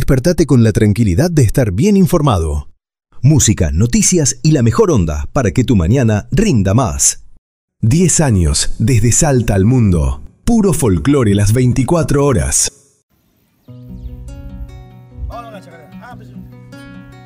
despertate con la tranquilidad de estar bien informado. Música, noticias y la mejor onda para que tu mañana rinda más. 10 años desde Salta al mundo. Puro folclore las 24 horas.